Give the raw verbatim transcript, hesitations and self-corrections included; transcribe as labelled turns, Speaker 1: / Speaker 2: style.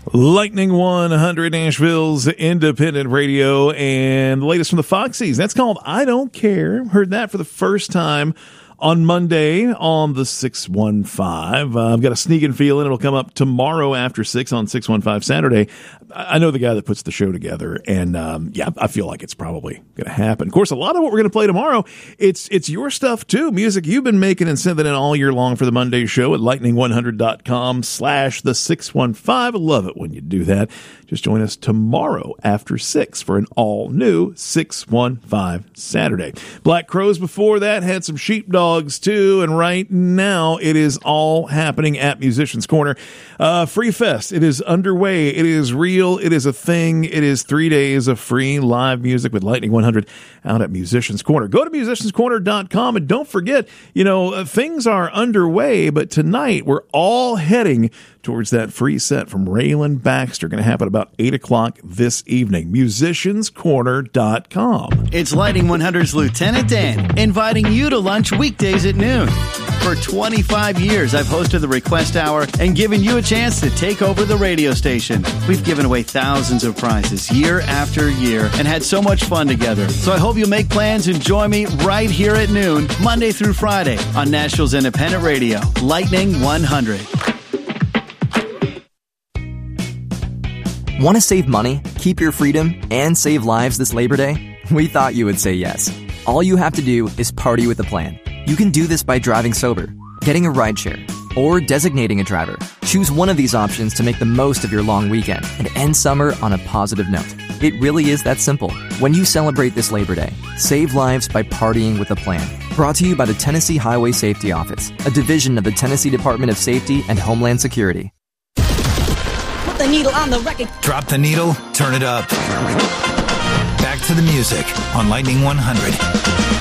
Speaker 1: Lightning one hundred, Nashville's independent radio, and the latest from the Foxies. That's called I Don't Care. Heard that for the first time on Monday on the six one five. Uh, I've got a sneaking feeling it'll come up tomorrow after six on six one five Saturday. I know the guy that puts the show together, and um, yeah, I feel like it's probably going to happen. Of course, a lot of what we're going to play tomorrow, it's it's your stuff too. Music you've been making and sending in all year long for the Monday show at lightning one hundred dot com slash the six one five. I love it when you do that. Just join us tomorrow after six for an all-new six one five Saturday. Black Crowes before that had some sheepdogs too, and right now it is all happening at Musicians Corner. Uh, Free Fest, it is underway. It is real. It is a thing. It is three days of free live music with Lightning one hundred out at Musicians Corner. Go to musicians corner dot com, and don't forget, you know, uh, things are underway, but tonight we're all heading towards that free set from Raylan Baxter. Going to happen about eight o'clock this evening. musicians corner dot com.
Speaker 2: It's Lightning one hundred's Lieutenant Dan, inviting you to lunch weekdays at noon. For twenty-five years, I've hosted the Request Hour and given you a chance to take over the radio station. We've given away thousands of prizes year after year and had so much fun together. So I hope you'll make plans and join me right here at noon, Monday through Friday on Nashville's independent radio, Lightning one hundred.
Speaker 3: Want to save money, keep your freedom, and save lives this Labor Day? We thought you would say yes. All you have to do is party with a plan. You can do this by driving sober, getting a rideshare, or designating a driver. Choose one of these options to make the most of your long weekend and end summer on a positive note. It really is that simple. When you celebrate this Labor Day, save lives by partying with a plan. Brought to you by the Tennessee Highway Safety Office, a division of the Tennessee Department of Safety and Homeland Security.
Speaker 4: Put the needle on the record.
Speaker 5: Drop the needle, turn it up. Back to the music on Lightning one hundred.